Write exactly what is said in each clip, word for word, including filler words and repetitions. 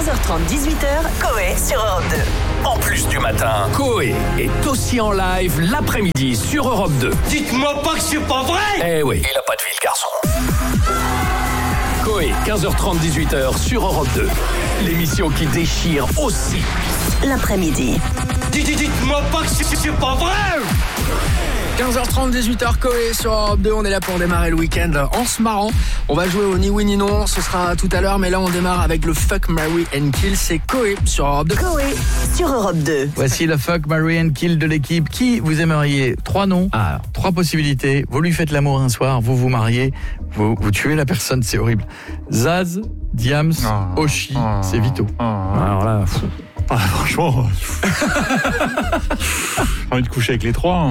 quinze heures trente, dix-huit heures, Coé sur Europe deux. En plus du matin, Coé est aussi en live l'après-midi sur Europe deux. Dites-moi pas que c'est pas vrai! Eh oui, il a pas de vie, le garçon. Coé, quinze heures trente, dix-huit heures sur Europe deux. L'émission qui déchire aussi l'après-midi. Dites-moi pas que c'est, c'est pas vrai! quinze heures trente, dix-huit heures, Coé sur Europe deux. On est là pour démarrer le week-end en se marrant. On va jouer au ni oui ni non, ce sera tout à l'heure. Mais là, on démarre avec le Fuck, Marry and Kill. C'est Coé sur Europe deux. Coé sur Europe deux. Voici le Fuck, Marry and Kill de l'équipe. Qui vous aimeriez? Trois noms, Ah. trois possibilités. Vous lui faites l'amour un soir, vous vous mariez, vous, vous tuez la personne, c'est horrible. Zaz, Diams, Oh. Oshi, Oh. c'est Vito. Oh. Alors là, fou. Ah, franchement, j'ai envie de coucher avec les trois.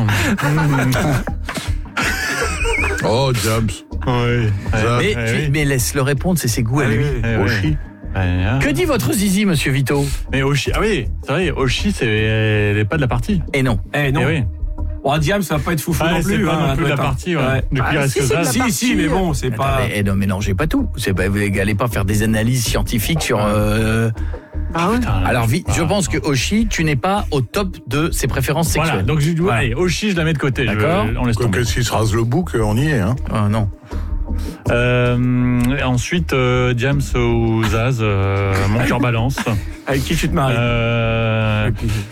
Oh, James. Oui. Mais, tu- mais laisse-le répondre, c'est ses goûts à lui. Oshi. Que dit votre zizi, monsieur Vito? Mais Oshi, ah oui, c'est vrai, Oshi, c'est, elle est pas de la partie. Et non. Eh non. Eh oui. Bon, Diam, ça va pas être foufou Ah, non c'est plus. pas hein, non plus de la peut-être. partie, ouais. Ouais. Depuis, il reste si, que c'est ça. de la Si, partie. si, mais bon, c'est pas. Attendez, eh non, mélangez pas tout. C'est pas, vous n'allez pas faire des analyses scientifiques sur. euh, Ah ouais. Putain, Alors, vi- je ah, pense que Oshi, tu n'es pas au top de ses préférences sexuelles. Voilà, donc je dis, Voilà. allez, Oshi, je la mets de côté. je- D'accord. On laisse tomber. Qu'est-ce qu'il se rase le bouc, on y est, hein. Oh, non. Euh, et ensuite, euh, Diams ou Zaz, euh, mon cœur balance. Avec qui tu te maries? Euh,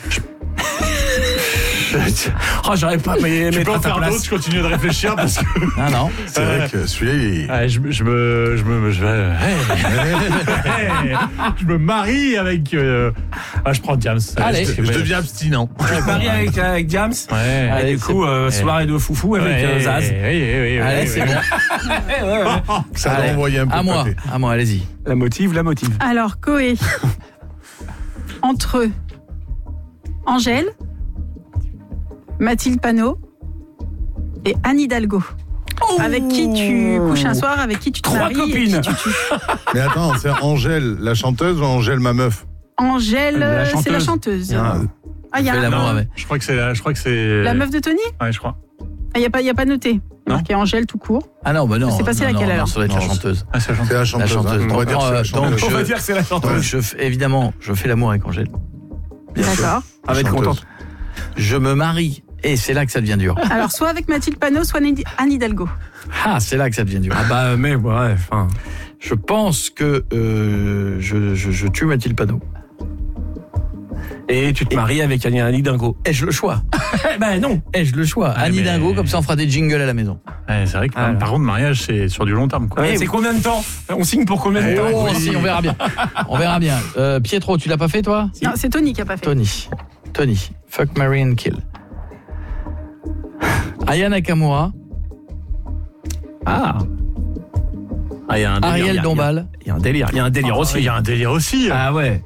Oh, j'aurais pas aimé tu mettre peux à en ta faire place. d'autres, je continue de réfléchir parce que Ah non. C'est vrai que celui-là, il... ouais, je, je me, je me, je vais, hey, hey, je me marie avec. Euh, ah, je prends Diams. Allez. je, je deviens abstinent. Tu te maries avec, avec Diams? Ouais. Et Allez, du coup, euh, c'est- soirée de foufou avec Ouais, euh, Zaz. Oui, oui, oui, Allez, oui, c'est oui. bon. Ça va Allez. envoyer un peu À de moi, papier. à moi, allez-y. La motive, la motive. Alors, Coé. Entre Angèle, Mathilde Panot et Anne Hidalgo. Avec qui tu couches un soir, avec qui tu te Trois maries et copines. qui tu tues. Mais attends, c'est Angèle, la chanteuse, ou Angèle, ma meuf? Angèle, La euh, c'est la chanteuse. chanteuse. Ah. Ah, il y a Fais l'amour Non, avec. je crois que c'est la, je crois que c'est. la meuf de Tony? Ouais, je crois. Ah, il n'y a, pas- il y a pas noté. Non. Marqué Angèle tout court. Ah non, bah non. Je sais pas c'est non, laquelle, non, alors. non, ça doit être la Non, chanteuse. Ah, c'est la chanteuse. C'est la La chanteuse. chanteuse. hein. On va Donc, dire que c'est la euh, chanteuse. donc, On je- va dire que c'est la Donc, chanteuse. je f- évidemment, je fais l'amour avec Angèle. Bien sûr. D'accord. Elle va être Chanteuse. contente. Je me marie. Et c'est là que ça devient dur. Alors, soit avec Mathilde Panot, soit Anne Hidalgo. Ah, c'est là que ça devient dur. Ah bah, mais ouais, enfin. Je pense que euh, je, je, je tue Mathilde Panot. Et tu te maries avec Annie Annie Dingo. Ai-je le choix? Eh ben non. Ai-je le choix? Ah, Annie mais- Dingo, comme ça on fera des jingles à la maison. Ouais, c'est vrai que Ah, par contre, mariage, c'est sur du long terme, quoi. Ouais, c'est combien de temps? On signe pour combien de temps? Oh, si, on verra bien. On verra bien. Euh, Pietro, tu l'as pas fait toi? Non, c'est Tony qui a pas fait. Tony. Tony. Fuck, marry and kill. Aya Nakamura, Ah. Ah, il y a un délire. Ariel il y a- Dombal, Il y a un délire. Il y a un délire Ah, aussi. Il y a un délire aussi. Ah ouais.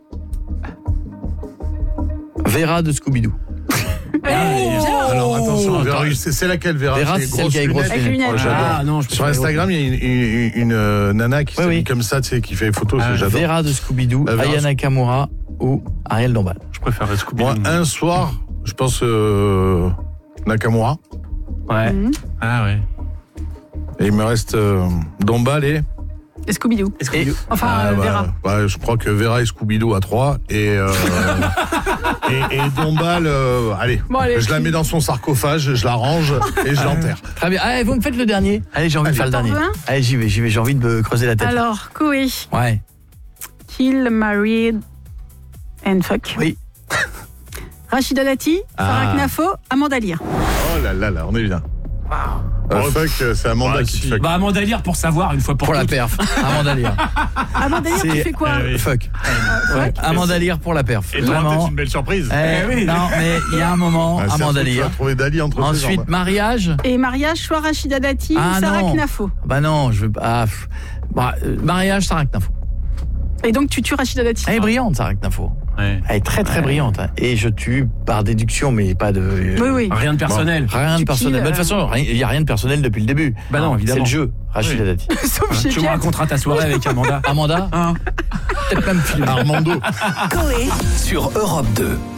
Vera de Scooby-Doo. Alors attention, Vera, c'est c'est laquelle, Vera? Vera, c'est celle qui a les grosses Avec lunettes. lunettes. Oh, j'adore. Ah non, je Sur Instagram, il y a une, une, une, euh, nana qui Oui, s'est oui. mis comme ça, tu sais, qui fait des photos, c'est- j'adore. Vera de Scooby-Doo, La Vera Aya de- Nakamura ou Ariel Dombal. Je préfère Scooby. Moi, un soir, je pense euh, Nakamura, Ouais. Mhm. Ah ouais. et il me reste euh, Dombal et... Et Scooby-Doo. Et Enfin, Ah, euh, bah, Vera. bah, je crois que Vera et Scooby-Doo à trois, et, euh, et, et Dombal, euh, allez, Bon, allez, je la mets dans son sarcophage, je la range et je l'enterre. très bien. Allez, vous me faites le dernier. Allez, j'ai envie de faire le T'en dernier. veux un Allez, j'y vais, j'y vais. J'ai envie de me creuser la tête. Alors, Coé. Ouais. Kill, married and fuck. Oui. Rachida Dati, Farah Ah. Knafo, Amanda Lear. Oh là là là, on est bien. Euh, Oh, fuck, euh, c'est Amanda bah, qui si. te fuck. Bah, Amanda Lear pour savoir une fois pour, Pour la toutes. perf. Amanda Lear. Amanda Lear, tu C'est- fais quoi euh, oui. Fuck. Ouais. Amanda Lear pour la perf. Et toi, Vraiment. peut-être une belle surprise. Eh, oui. Non, mais il y a un moment, Ah, c'est Amanda un truc, tu vas Lear. trouver Dali entre tes Ensuite, jambes. mariage. Et mariage, soit Rachida Dati Ah, ou Sarah non. Knafo. Bah non, je veux pas. ah, pff. Bah, euh, mariage, Sarah Knafo. Et donc, tu tues Rachida Dati. Elle est brillante, Sarah Knafo. Ouais. Elle est très très brillante. hein. Et je tue par déduction, mais pas de. euh, Oui, oui. Rien de personnel. Rien de Tu personnel. kills, Bah, de toute façon, rien- il n'y a rien de personnel depuis le début. Bah non, C'est évidemment. le jeu, Rachida Dati. Sauf chez Tu me Pierre. raconteras ta soirée avec Amanda. Amanda, Hein peut-être même filmé. Armando. Coé sur Europe deux.